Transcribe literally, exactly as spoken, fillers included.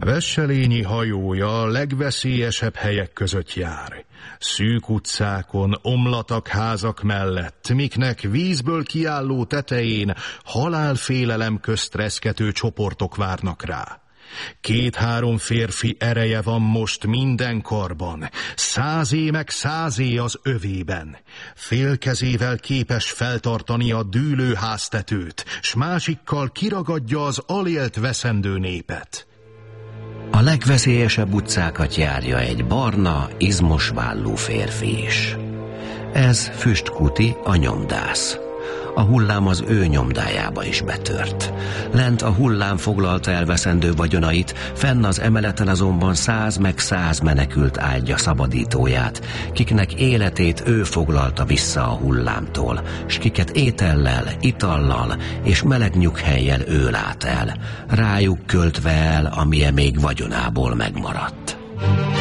Vesselényi hajója a legveszélyesebb helyek között jár. Szűk utcákon, omlatak házak mellett, miknek vízből kiálló tetején halálfélelem közt reszkető csoportok várnak rá. Két-három férfi ereje van most minden karban, százé meg százé az övében. Félkezével képes feltartani a dűlő háztetőt, s másikkal kiragadja az alélt veszendő népet. A legveszélyesebb utcákat járja egy barna, izmos vállú férfi is. Ez Füstkuti, a nyomdász. A hullám az ő nyomdájába is betört. Lent a hullám foglalta el veszendő vagyonait, fenn az emeleten azonban száz meg száz menekült áldja szabadítóját, kiknek életét ő foglalta vissza a hullámtól, s kiket étellel, itallal és meleg nyughellyel ő lát el, rájuk költve el, amilyen még vagyonából megmaradt.